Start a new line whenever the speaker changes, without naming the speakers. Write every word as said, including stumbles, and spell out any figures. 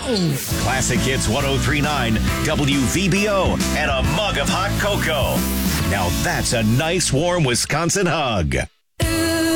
Classic Hits one oh three point nine, W V B O, and a mug of hot cocoa. Now that's a nice, warm Wisconsin hug.